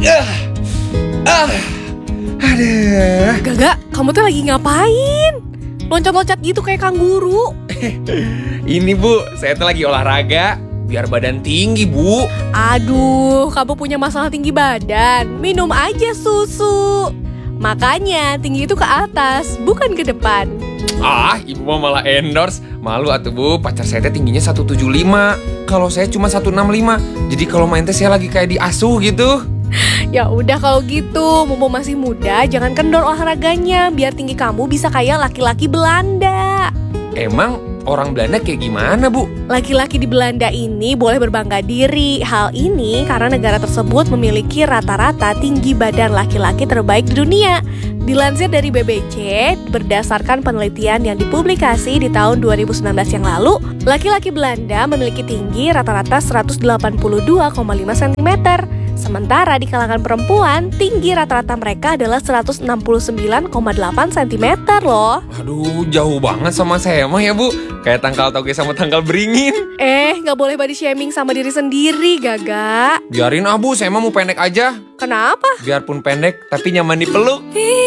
Aduh. Gaga, kamu tuh lagi ngapain? Loncat-loncat gitu kayak kanguru. Ini Bu, saya tuh lagi olahraga biar badan tinggi Bu. Aduh, kamu punya masalah tinggi badan. Minum aja susu. Makanya tinggi itu ke atas, bukan ke depan. Ah, Ibu mah malah endorse. Malu atuh Bu, pacar saya teh tingginya 175. Kalau saya cuma 165. Jadi kalau main teh saya lagi kayak diasuh gitu. Ya udah kalau gitu, mumpung masih muda, jangan kendor olahraganya biar tinggi kamu bisa kayak laki-laki Belanda. Emang orang Belanda kayak gimana Bu? Laki-laki di Belanda ini boleh berbangga diri. Hal ini karena negara tersebut memiliki rata-rata tinggi badan laki-laki terbaik di dunia. Dilansir dari BBC, berdasarkan penelitian yang dipublikasi di tahun 2019 yang lalu, laki-laki Belanda memiliki tinggi rata-rata 182,5 cm. Sementara di kalangan perempuan, tinggi rata-rata mereka adalah 169,8 cm loh. Aduh, jauh banget sama saya mah ya Bu. Kayak tangkal toge sama tangkal beringin. Nggak boleh body shaming sama diri sendiri, Gaga. Biarin Bu, saya mah mau pendek aja. Kenapa? Biarpun pendek, tapi nyaman dipeluk.